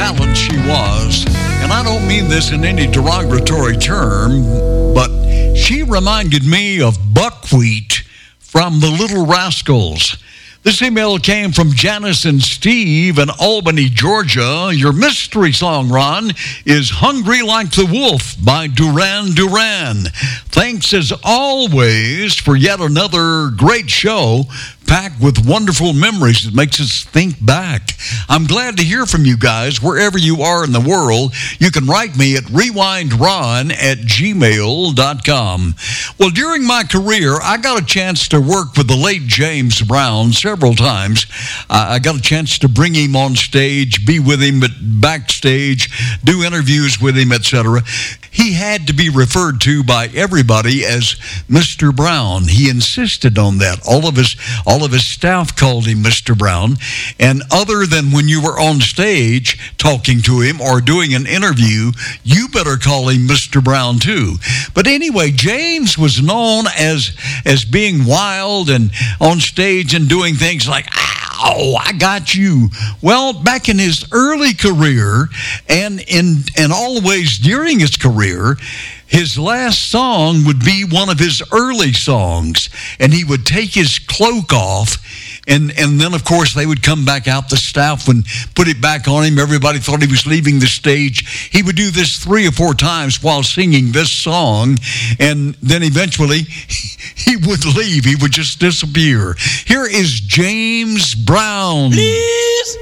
talent she was. And I don't mean this in any derogatory term, but she reminded me of Buckwheat from the Little Rascals. This email came from Janice and Steve in Albany, Georgia. Your mystery song, Ron, is Hungry Like the Wolf by Duran Duran. Thanks as always for yet another great show packed with wonderful memories that makes us think back. I'm glad to hear from you guys wherever you are in the world. You can write me at rewindron@gmail.com. Well, during my career, I got a chance to work with the late James Brown several times. I got a chance to bring him on stage, be with him backstage, do interviews with him, etc. He had to be referred to by everybody as Mr. Brown. He insisted on that. All of his staff called him Mr. Brown. And other than when you were on stage talking to him or doing an interview, you better call him Mr. Brown too. But anyway, James was known as being wild and on stage and doing things like, "Ow, I got you." Well, back in his early career and always during his career, his last song would be one of his early songs, and he would take his cloak off, and then, of course, they would come back out. The staff would put it back on him. Everybody thought he was leaving the stage. He would do this 3 or 4 times while singing this song, and then eventually he would leave. He would just disappear. Here is James Brown. Please